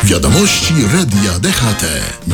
Wiadomości Radia DHT.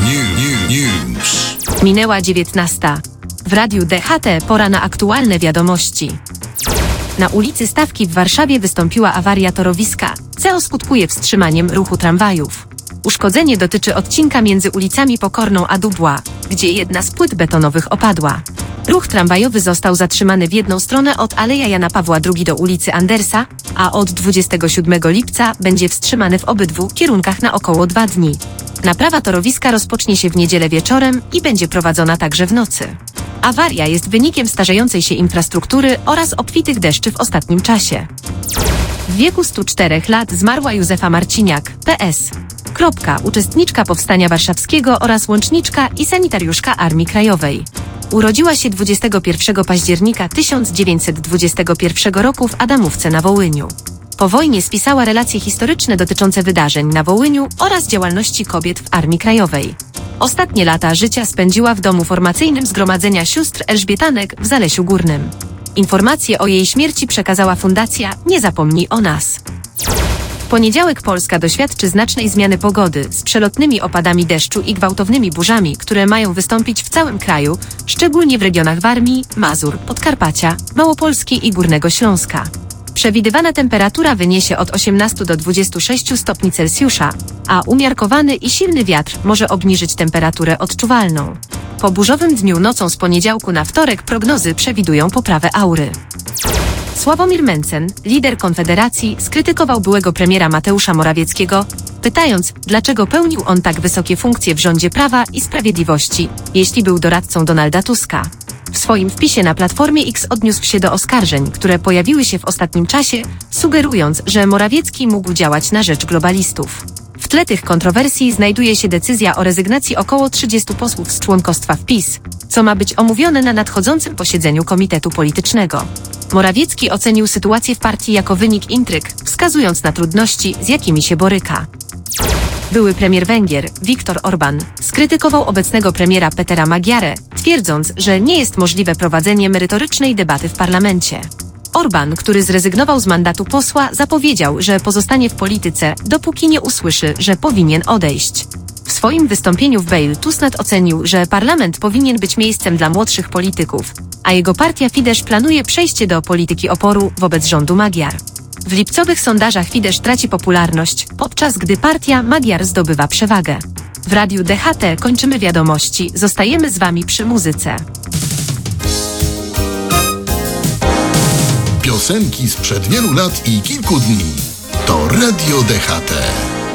News. Minęła 19. W Radiu DHT pora na aktualne wiadomości. Na ulicy Stawki w Warszawie wystąpiła awaria torowiska, co skutkuje wstrzymaniem ruchu tramwajów. Uszkodzenie dotyczy odcinka między ulicami Pokorną a Dubła, gdzie jedna z płyt betonowych opadła. Ruch tramwajowy został zatrzymany w jedną stronę od Aleja Jana Pawła II do ulicy Andersa, a od 27 lipca będzie wstrzymany w obydwu kierunkach na około 2 dni. Naprawa torowiska rozpocznie się w niedzielę wieczorem i będzie prowadzona także w nocy. Awaria jest wynikiem starzejącej się infrastruktury oraz obfitych deszczy w ostatnim czasie. W wieku 104 lat zmarła Józefa Marciniak, PS. Uczestniczka Powstania Warszawskiego oraz łączniczka i sanitariuszka Armii Krajowej. Urodziła się 21 października 1921 roku w Adamówce na Wołyniu. Po wojnie spisała relacje historyczne dotyczące wydarzeń na Wołyniu oraz działalności kobiet w Armii Krajowej. Ostatnie lata życia spędziła w domu formacyjnym Zgromadzenia Sióstr Elżbietanek w Zalesiu Górnym. Informacje o jej śmierci przekazała Fundacja Nie Zapomnij o Nas. W poniedziałek Polska doświadczy znacznej zmiany pogody z przelotnymi opadami deszczu i gwałtownymi burzami, które mają wystąpić w całym kraju, szczególnie w regionach Warmii, Mazur, Podkarpacia, Małopolski i Górnego Śląska. Przewidywana temperatura wyniesie od 18 do 26 stopni Celsjusza, a umiarkowany i silny wiatr może obniżyć temperaturę odczuwalną. Po burzowym dniu nocą z poniedziałku na wtorek prognozy przewidują poprawę aury. Sławomir Mencen, lider Konfederacji, skrytykował byłego premiera Mateusza Morawieckiego, pytając, dlaczego pełnił on tak wysokie funkcje w rządzie Prawa i Sprawiedliwości, jeśli był doradcą Donalda Tuska. W swoim wpisie na Platformie X odniósł się do oskarżeń, które pojawiły się w ostatnim czasie, sugerując, że Morawiecki mógł działać na rzecz globalistów. W tle tych kontrowersji znajduje się decyzja o rezygnacji około 30 posłów z członkostwa w PiS, co ma być omówione na nadchodzącym posiedzeniu Komitetu Politycznego. Morawiecki ocenił sytuację w partii jako wynik intryg, wskazując na trudności, z jakimi się boryka. Były premier Węgier, Viktor Orbán, skrytykował obecnego premiera Petera Magyarę, twierdząc, że nie jest możliwe prowadzenie merytorycznej debaty w parlamencie. Orbán, który zrezygnował z mandatu posła, zapowiedział, że pozostanie w polityce, dopóki nie usłyszy, że powinien odejść. W swoim wystąpieniu w Bale Tusnad ocenił, że parlament powinien być miejscem dla młodszych polityków, a jego partia Fidesz planuje przejście do polityki oporu wobec rządu Magyar. W lipcowych sondażach Fidesz traci popularność, podczas gdy partia Magyar zdobywa przewagę. W Radiu DHT kończymy wiadomości, zostajemy z Wami przy muzyce. Piosenki sprzed wielu lat i kilku dni. To Radio DHT.